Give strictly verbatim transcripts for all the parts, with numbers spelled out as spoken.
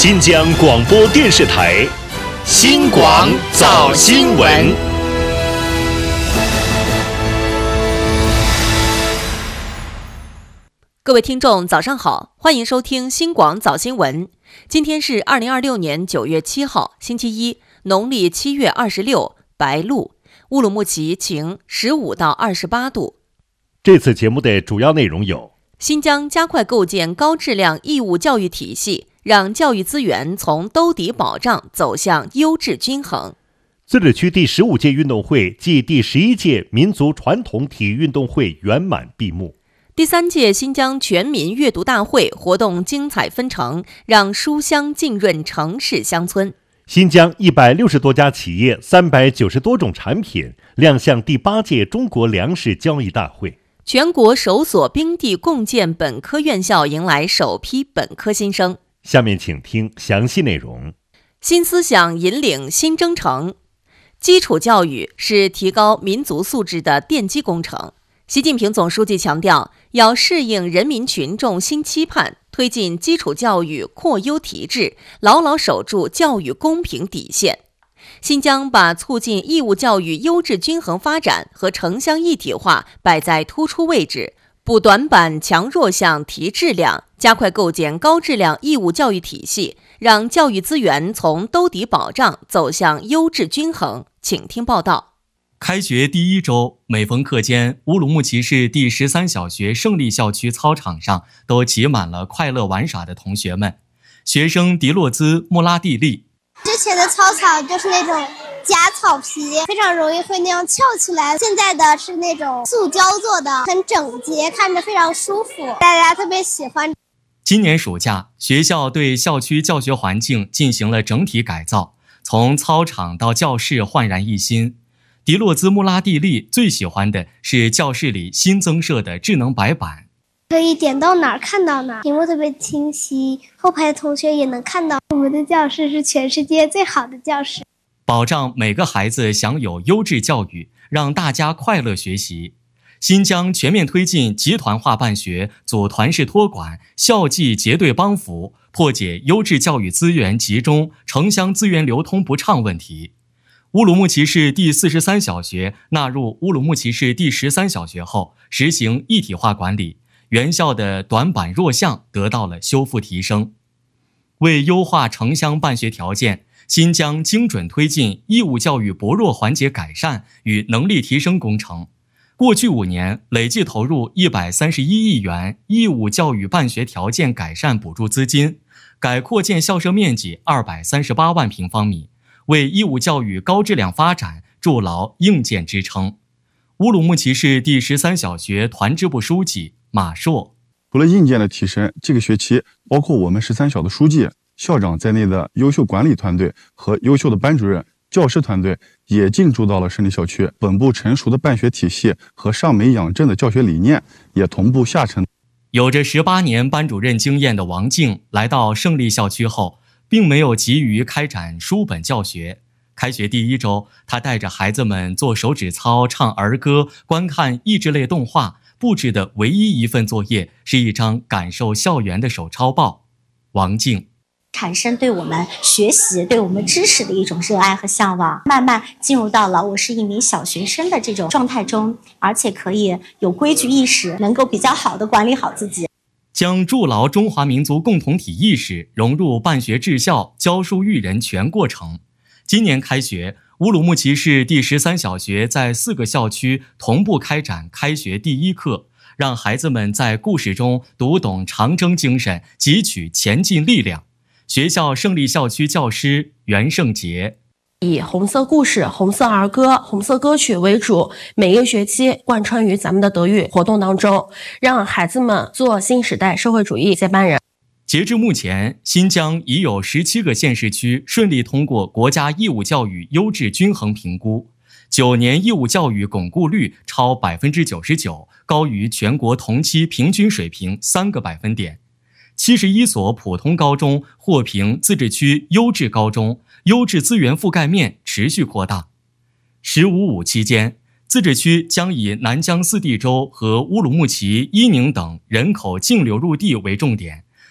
新疆广播电视台新广早新闻。 各位听众早上好，欢迎收听新广早新闻。今天是二零二六年九月七号星期一，农历七月二十六，白露。乌鲁木齐晴，十五到二十八度。 这次节目的主要内容有： 新疆加快构建高质量义务教育体系，让教育资源从兜底保障走向优质均衡。 自治区第十五届运动会暨第十一届民族传统体育运动会圆满闭幕。 第三届新疆全民阅读大会活动精彩纷呈，让书香浸润城市乡村。 新疆一百六十多家企业、三百九十多种产品亮相第八届中国粮食交易大会。 全国首所冰地共建本科院校迎来首批本科新生。 下面请听详细内容。 新思想引领新征程。基础教育是提高民族素质的奠基工程。习近平总书记强调，要适应人民群众新期盼，推进基础教育扩优提质，牢牢守住教育公平底线。新疆把促进义务教育优质均衡发展和城乡一体化摆在突出位置，补短板强弱项提质量，加快构建高质量义务教育体系，让教育资源从兜底保障走向优质均衡。请听报道。 开学第一周，每逢课间，乌鲁木齐市第十三小学胜利校区操场上都挤满了快乐玩耍的同学们。学生迪洛兹·穆拉蒂利： 之前的操场就是那种假草皮，非常容易会那样翘起来，现在的是那种塑胶做的，很整洁，看着非常舒服，大家特别喜欢。 今年暑假，学校对校区教学环境进行了整体改造，从操场到教室焕然一新。迪洛兹·穆拉蒂利最喜欢的是教室里新增设的智能白板， 可以点到哪儿看到哪儿，屏幕特别清晰，后排的同学也能看到。我们的教室是全世界最好的教室， 保障每个孩子享有优质教育，让大家快乐学习。新疆全面推进集团化办学、组团式托管、校际结对帮扶，破解优质教育资源集中、城乡资源流通不畅问题。乌鲁木齐市第四十三小学纳入乌鲁木齐市第十三小学后，实行一体化管理，原校的短板弱项得到了修复提升。为优化城乡办学条件，新疆精准推进义务教育薄弱环节改善与能力提升工程。过去五年，累计投入一百三十一亿元义务教育办学条件改善补助资金，改扩建校舍面积二百三十八万平方米。为义务教育高质量发展筑牢硬件支撑。乌鲁木齐市第十三小学团支部书记马硕： 除了硬件的提升，这个学期包括我们十三小的书记、校长在内的优秀管理团队和优秀的班主任、教师团队也进驻到了胜利校区，稳步成熟的办学体系和上美养正的教学理念也同步下沉。 有着十八年班主任经验的王静来到胜利校区后，并没有急于开展书本教学。开学第一周，他带着孩子们做手指操、唱儿歌、观看益智类动画，布置的唯一一份作业是一张感受校园的手抄报。王静： 产生对我们学习、对我们知识的一种热爱和向往，慢慢进入到了我是一名小学生的这种状态中，而且可以有规矩意识，能够比较好的管理好自己。 将筑牢中华民族共同体意识融入办学治校、教书育人全过程。今年开学，乌鲁木齐市第十三小学在四个校区同步开展开学第一课，让孩子们在故事中读懂长征精神，汲取前进力量。学校胜利校区教师袁胜杰： 以红色故事、红色儿歌、红色歌曲为主，每个学期贯穿于咱们的德育活动当中，让孩子们做新时代社会主义接班人。 截至目前，新疆已有十七个县市区顺利通过国家义务教育优质均衡评估，九年义务教育巩固率超百分之九十九，高于全国同期平均水平三个百分点。七十一所普通高中获评自治区优质高中，优质资源覆盖面持续扩大。十五五期间，自治区将以南疆四地州和乌鲁木齐、伊宁等人口净流入地为重点，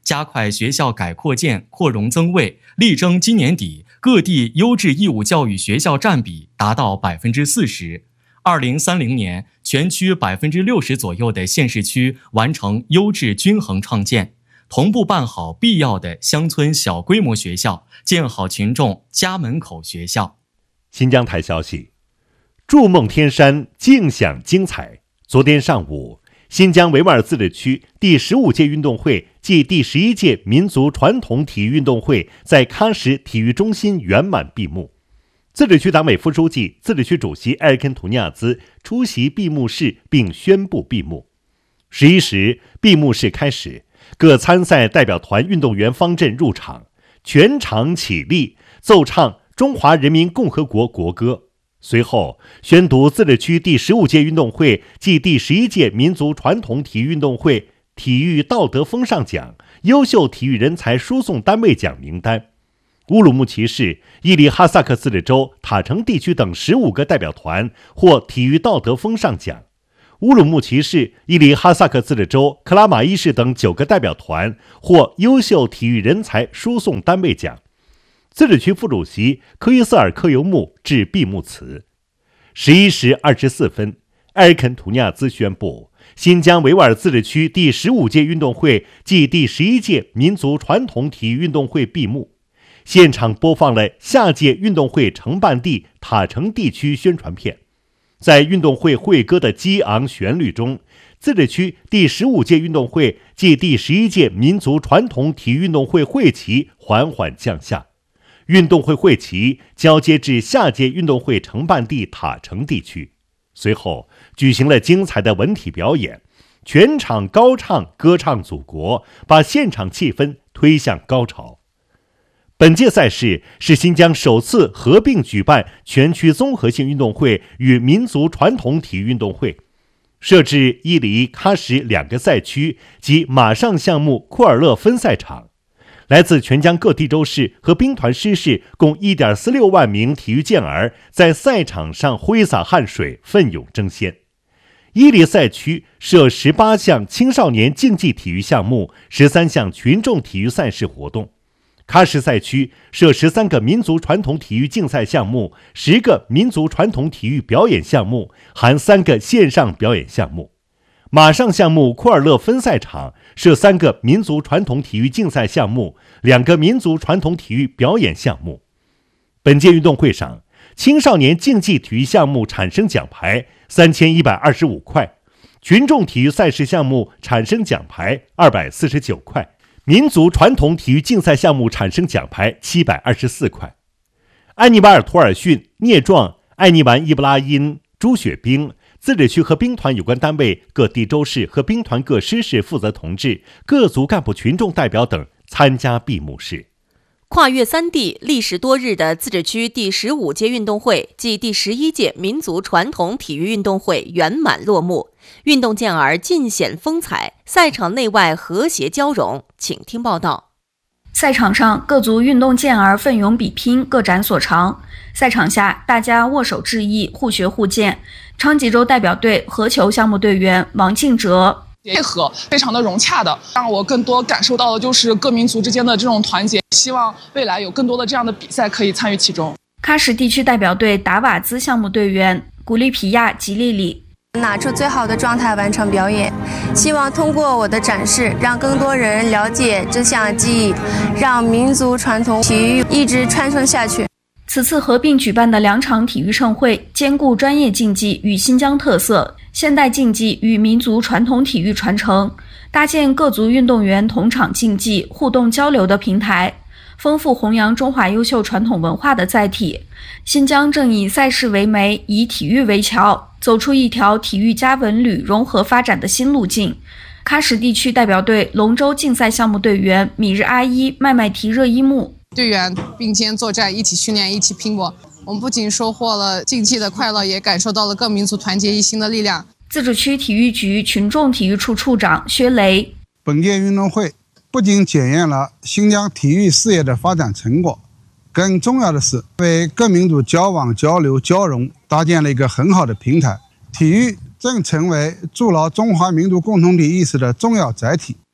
加快学校改扩建、扩容增卫，力争今年底各地优质义务教育学校占比达到百分之四十。二零三零年，全区百分之六十左右的县市区完成优质均衡创建，同步办好必要的乡村小规模学校，建好群众家门口学校。 新疆台消息，筑梦天山，尽享精彩。昨天上午，新疆维吾尔自治区第十五届运动会暨第十一届民族传统体育运动会在喀什体育中心圆满闭幕。自治区党委副书记、自治区主席埃尔肯图尼亚兹出席闭幕式并宣布闭幕。十一时，闭幕式开始，各参赛代表团运动员方阵入场，全场起立奏唱中华人民共和国国歌。随后宣读自治区第十五届运动会暨第十一届民族传统体育运动会体育道德风尚奖优秀体育人才输送单位奖名单。乌鲁木齐市、伊犁哈萨克自治州、塔城地区等十五个代表团获体育道德风尚奖。乌鲁木齐市、伊犁哈萨克自治州、克拉玛依市等九个代表团获优秀体育人才输送单位奖。自治区副主席科伊瑟尔科尤木致闭幕词。十一时二十四分，埃尔肯图尼亚兹宣布，新疆维吾尔自治区第十五届运动会暨第十一届民族传统体育运动会闭幕。现场播放了下届运动会承办地塔城地区宣传片。在运动会会歌的激昂旋律中，自治区第十五届运动会暨第十一届民族传统体育运动会会旗缓缓降下。运动会会旗交接至下届运动会承办地塔城地区，随后举行了精彩的文体表演，全场高唱歌唱祖国，把现场气氛推向高潮。本届赛事是新疆首次合并举办全区综合性运动会与民族传统体育运动会，设置伊犁、喀什两个赛区及马上项目库尔勒分赛场。来自全疆各地州市和兵团师事共 一点四六万名体育健儿在赛场上挥洒汗水，奋勇争先。伊犁赛区设十八项青少年竞技体育项目，十三项群众体育赛事活动。喀什赛区设十三个民族传统体育竞赛项目，十个民族传统体育表演项目，含三个线上表演项目。马上项目库尔勒分赛场设三个民族传统体育竞赛项目，两个民族传统体育表演项目。本届运动会上，青少年竞技体育项目产生奖牌三千一百二十五块，群众体育赛事项目产生奖牌二百四十九块，民族传统体育竞赛项目产生奖牌七百二十四块。安尼瓦尔图尔逊、聂壮、艾尼完伊布拉因、朱雪冰自治区和兵团有关单位、各地州市和兵团各师事负责同志、各族干部群众代表等参加闭幕式。 跨越三地、历时多日的自治区第十五届运动会暨第十一届民族传统体育运动会圆满落幕，运动健儿尽显风采，赛场内外和谐交融。请听报道。 赛场上，各族运动健儿奋勇比拼，各展所长。赛场下，大家握手致意，互学互鉴。昌吉州代表队合球项目队员王敬哲。 配合非常的融洽的，让我更多感受到的就是各民族之间的这种团结。希望未来有更多的这样的比赛可以参与其中。 喀什地区代表队达瓦兹项目队员古利皮亚吉利里。 拿出最好的状态完成表演，希望通过我的展示，让更多人了解这项技艺，让民族传统体育一直传承下去。 此次合并举办的两场体育盛会，兼顾专业竞技与新疆特色、现代竞技与民族传统体育传承，搭建各族运动员同场竞技、互动交流的平台，丰富弘扬中华优秀传统文化的载体。新疆正以赛事为媒，以体育为桥，走出一条体育加文旅融合发展的新路径。喀什地区代表队龙舟竞赛项目队员米日阿依麦麦提热依木。 队员并肩作战，一起训练，一起拼搏。我们不仅收获了竞技的快乐，也感受到了各民族团结一心的力量。 自治区体育局群众体育处处长薛雷。 本届运动会不仅检验了新疆体育事业的发展成果，更重要的是为各民族交往、交流、交融搭建了一个很好的平台。体育正成为筑牢中华民族共同体意识的重要载体。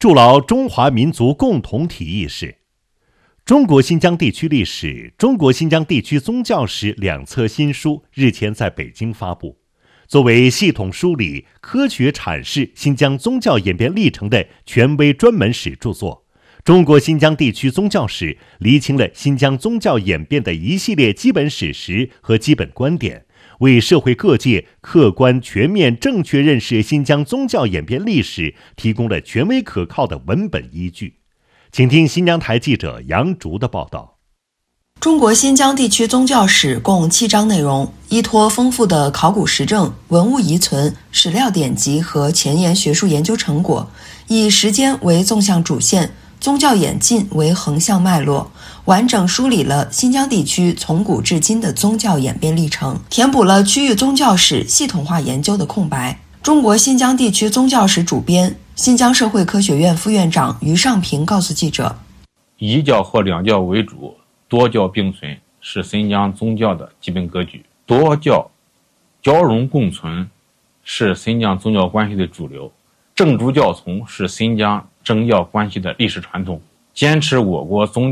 筑牢中华民族共同体意识。中国新疆地区历史、中国新疆地区宗教史两册新书日前在北京发布。作为系统梳理、科学阐释新疆宗教演变历程的权威专门史著作，《中国新疆地区宗教史》厘清了新疆宗教演变的一系列基本史实和基本观点，为社会各界客观、全面、正确认识新疆宗教演变历史提供了权威可靠的文本依据。请听新疆台记者杨竹的报道。 中国新疆地区宗教史共七章内容，依托丰富的考古实证、文物遗存、史料典籍和前沿学术研究成果，以时间为纵向主线，宗教演进为横向脉络，完整梳理了新疆地区从古至今的宗教演变历程，填补了区域宗教史系统化研究的空白。中国新疆地区宗教史主编、新疆社会科学院副院长于尚平告诉记者， 一教或两教为主，多教并存是新疆宗教的基本格局，多教交融共存是新疆宗教关系的主流，正主教从是新疆政教关系的历史传统，坚持我国宗教